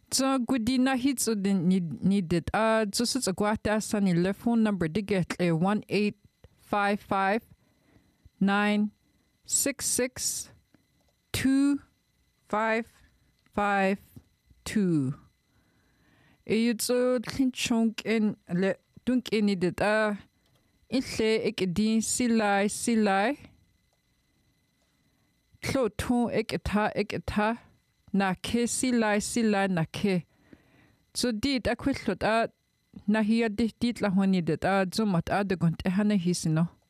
So gudina hits den needed. Just as a guata sunny left phone number to get a 1-855-966-2552. Eyutso clinchunk in le dunk in needed. Ile ekedi silai. Kloton eketa. Na ke silai na ke. So dit akwilot na hiya dit la honi det zomat adegont ehana hisino.